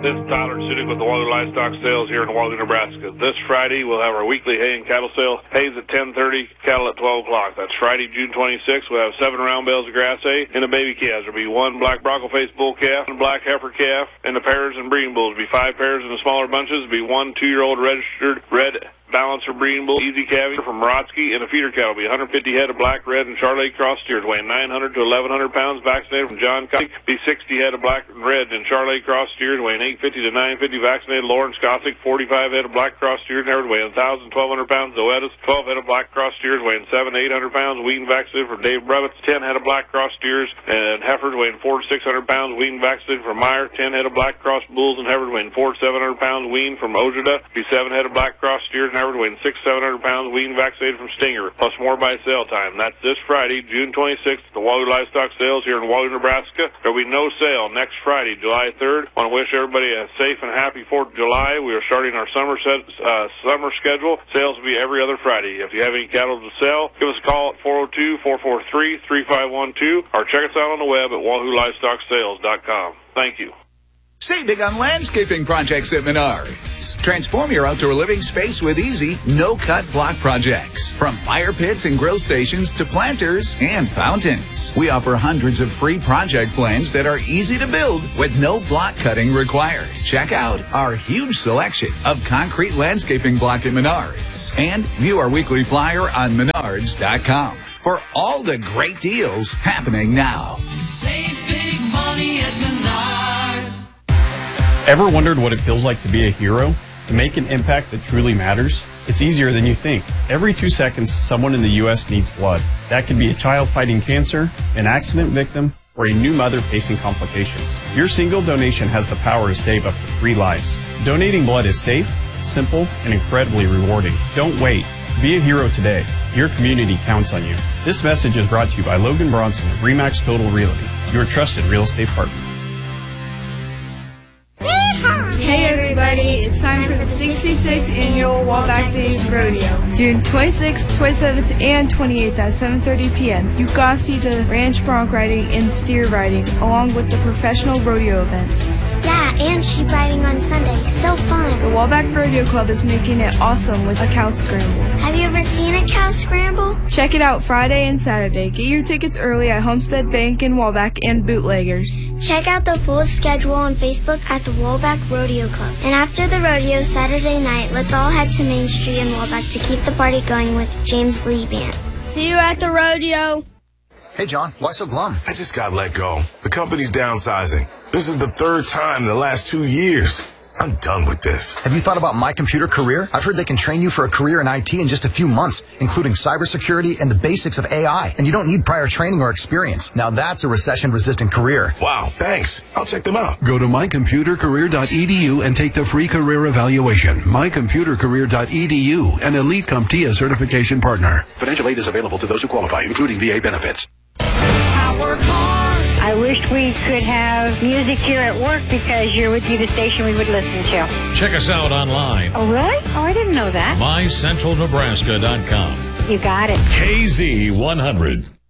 This is Tyler Sudik with the Wallou Livestock Sales here in Wallou, Nebraska. This Friday, we'll have our weekly hay and cattle sale. Hay's at 10:30, cattle at 12 o'clock. That's Friday, June 26th. We'll have 7 round bales of grass hay and the baby calves. There'll be 1 black bronco-faced bull calf and black heifer calf, and the pairs and breeding bulls. There'll be 5 pairs in the smaller bunches. There'll be 1 2-year-old registered red balancer breeding bull, easy calving from Morotsky, and a feeder cattle. Be 150 head of black, red, and Charolais cross steers, weighing 900 to 1,100 pounds, vaccinated from John Cossack. Be 60 head of black and red and Charolais cross steers, weighing 850 to 950, vaccinated Lawrence Cossack. 45 head of black cross steers, weighing 1,000 to 1,200 pounds, Zoetis. 12 head of black cross steers, weighing 700 to 800 pounds, weaned vaccinated from Dave Brevitz. 10 head of black cross steers and heifers, weighing 400 to 600 pounds, weaned vaccinated from Meyer. 10 head of black cross bulls and heifers, weighing 400 to 700 pounds, weaned from Ojeda. Be 7 head of black cross steers and heifers, weighing 600 to 700 pounds, weaned vaccinated from Stinger, plus more by sale time. That's this Friday, June 26th, at the Wallou Livestock Sales here in Wallou, Nebraska. There'll be no sale next Friday, July 3rd. I want to wish everybody a safe and happy 4th of July. We are starting our summer schedule. Sales will be every other Friday. If you have any cattle to sell, give us a call at 402-443-3512 or check us out on the web at WallouLivestockSales.com. Thank you. Save big on landscaping projects at Menards. Transform your outdoor living space with easy, no-cut block projects. From fire pits and grill stations to planters and fountains. We offer hundreds of free project plans that are easy to build with no block cutting required. Check out our huge selection of concrete landscaping block at Menards. And view our weekly flyer on Menards.com for all the great deals happening now. Save big money at Menards. Ever wondered what it feels like to be a hero? To make an impact that truly matters? It's easier than you think. Every 2 seconds, someone in the U.S. needs blood. That could be a child fighting cancer, an accident victim, or a new mother facing complications. Your single donation has the power to save up to 3 lives. Donating blood is safe, simple, and incredibly rewarding. Don't wait. Be a hero today. Your community counts on you. This message is brought to you by Logan Bronson of RE/MAX Total Realty, your trusted real estate partner. Hey everybody, it's time for the 66th Annual Wallback Days Rodeo. June 26th, 27th, and 28th at 7:30 p.m. You gotta see the ranch bronc riding and steer riding, along with the professional rodeo events. Yeah, and sheep riding on Sunday. So fun. The Wallback Rodeo Club is making it awesome with a cow scramble. Have you ever seen a cow scramble? Check it out Friday and Saturday. Get your tickets early at Homestead Bank in Wallback and Bootleggers. Check out the full schedule on Facebook at the Wallback Rodeo Club. And after the rodeo Saturday night, let's all head to Main Street in Wallback to keep the party going with James Lee Band. See you at the rodeo. Hey, John, why so glum? I just got let go. The company's downsizing. This is the 3rd time in the last 2 years. I'm done with this. Have you thought about My Computer Career? I've heard they can train you for a career in IT in just a few months, including cybersecurity and the basics of AI. And you don't need prior training or experience. Now that's a recession-resistant career. Wow, thanks. I'll check them out. Go to mycomputercareer.edu and take the free career evaluation. mycomputercareer.edu, an Elite CompTIA certification partner. Financial aid is available to those who qualify, including VA benefits. I work hard. I wish we could have music here at work because you would be the station we would listen to. Check us out online. Oh, really? Oh, I didn't know that. MyCentralNebraska.com. You got it. KZ100.